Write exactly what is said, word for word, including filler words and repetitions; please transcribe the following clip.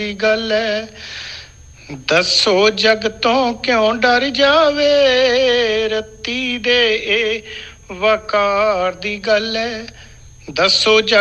ਦੀ ਗੱਲ ਹੈ ਦੱਸੋ ਜਗ ਤੋਂ ਕਿਉਂ ਡਰ ਜਾਵੇ ਰੱਤੀ ਦੇ ਇਹ ਵਕਾਰ ਦੀ ਗੱਲ ਹੈ ਦੱਸੋ ਜਗ